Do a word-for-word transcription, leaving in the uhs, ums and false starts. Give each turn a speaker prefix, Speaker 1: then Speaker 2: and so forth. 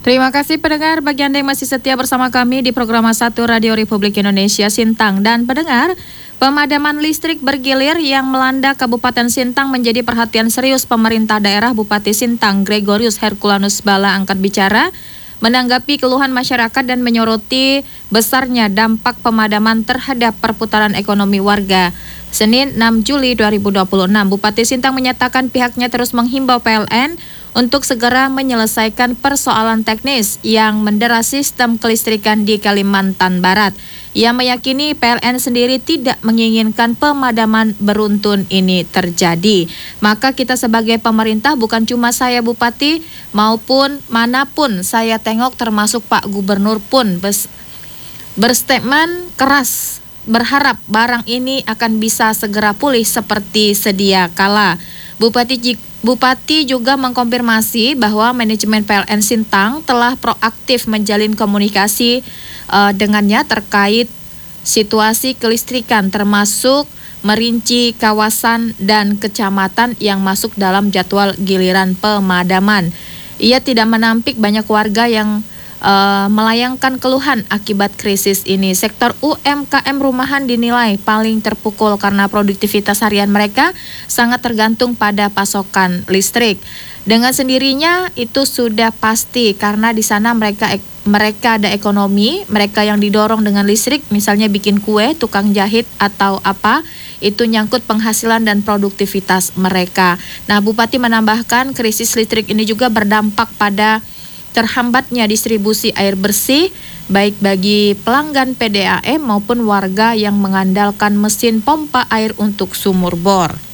Speaker 1: Terima kasih pendengar bagi Anda yang masih setia bersama kami di program satu Radio Republik Indonesia Sintang. Dan pendengar, pemadaman listrik bergilir yang melanda Kabupaten Sintang menjadi perhatian serius pemerintah daerah. Bupati Sintang Gregorius Herculanus Bala angkat bicara menanggapi keluhan masyarakat dan menyoroti besarnya dampak pemadaman terhadap perputaran ekonomi warga. Senin enam Juli dua ribu dua puluh enam, Bupati Sintang menyatakan pihaknya terus menghimbau P L N untuk segera menyelesaikan persoalan teknis yang mendera sistem kelistrikan di Kalimantan Barat. Ia meyakini P L N sendiri tidak menginginkan pemadaman beruntun ini terjadi. Maka kita sebagai pemerintah, bukan cuma saya Bupati, maupun manapun saya tengok termasuk Pak Gubernur pun berstatement keras berharap barang ini akan bisa segera pulih seperti sedia kala. Bupati Bupati juga mengkonfirmasi bahwa manajemen P L N Sintang telah proaktif menjalin komunikasi uh, dengannya terkait situasi kelistrikan, termasuk merinci kawasan dan kecamatan yang masuk dalam jadwal giliran pemadaman. Ia tidak menampik banyak warga yang Uh, melayangkan keluhan akibat krisis ini. Sektor U M K M rumahan dinilai paling terpukul karena produktivitas harian mereka sangat tergantung pada pasokan listrik. Dengan sendirinya itu sudah pasti karena di sana mereka mereka ada ekonomi, mereka yang didorong dengan listrik, misalnya bikin kue, tukang jahit atau apa, itu nyangkut penghasilan dan produktivitas mereka. Nah, Bupati menambahkan krisis listrik ini juga berdampak pada terhambatnya distribusi air bersih baik bagi pelanggan P D A M maupun warga yang mengandalkan mesin pompa air untuk sumur bor.